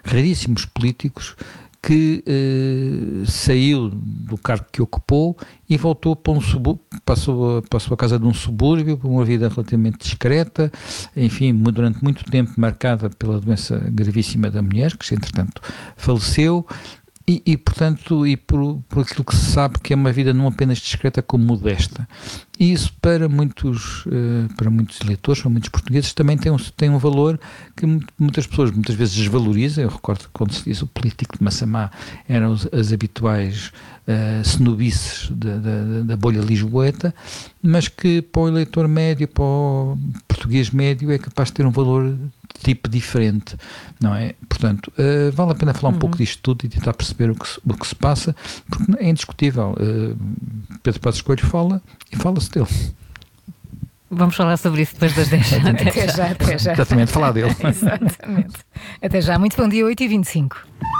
raríssimos políticos que saiu do cargo que ocupou e voltou para um subúrbio, passou a casa de um subúrbio, para uma vida relativamente discreta, enfim, durante muito tempo marcada pela doença gravíssima da mulher, que entretanto faleceu, portanto, por aquilo que se sabe que é uma vida não apenas discreta como modesta. E isso para muitos eleitores, para muitos portugueses, também tem um valor que muitas pessoas muitas vezes desvalorizam. Eu recordo que quando se diz o político de Massamá eram as habituais snobices da bolha lisboeta, mas que para o eleitor médio, para o português médio, é capaz de ter um valor de tipo diferente, não é? Portanto, vale a pena falar um pouco disto tudo e tentar perceber o que se passa, porque é indiscutível. Pedro Passos Coelho fala e fala-se dele. Vamos falar sobre isso depois das 10. Até já. Exatamente, falar dele. Exatamente. Até já. Muito bom dia, 8h25.